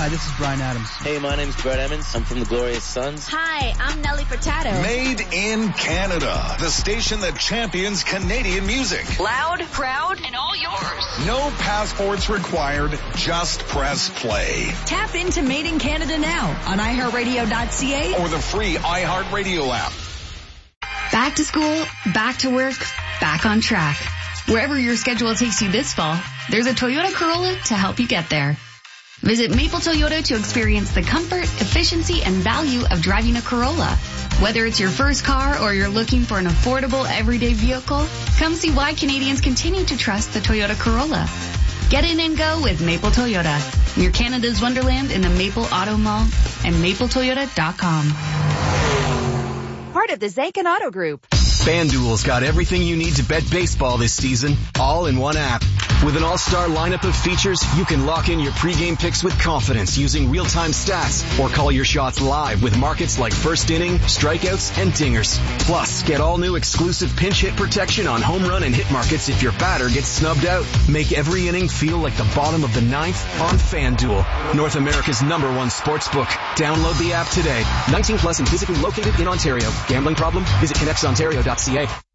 Hi, this is Bryan Adams. Hey, my name's Brett Emmons. I'm from the Glorious Sons. Hi, I'm Nelly Furtado. Made in Canada, the station that champions Canadian music. Loud, proud, and all yours. No passports required, just press play. Tap into Made in Canada now on iHeartRadio.ca or the free iHeartRadio app. Back to school, back to work, back on track. Wherever your schedule takes you this fall, there's a Toyota Corolla to help you get there. Visit Maple Toyota to experience the comfort, efficiency, and value of driving a Corolla. Whether it's your first car or you're looking for an affordable everyday vehicle, come see why Canadians continue to trust the Toyota Corolla. Get in and go with Maple Toyota, near Canada's Wonderland in the Maple Auto Mall and mapletoyota.com. Part of the Zakin Auto Group. FanDuel's got everything you need to bet baseball this season, all in one app. With an all-star lineup of features, you can lock in your pregame picks with confidence using real-time stats or call your shots live with markets like first inning, strikeouts, and dingers. Plus, get all new exclusive pinch hit protection on home run and hit markets if your batter gets snubbed out. Make every inning feel like the bottom of the ninth on FanDuel, North America's #1 sportsbook. Download the app today. 19 plus and physically located in Ontario. Gambling problem? Visit connectsontario.ca.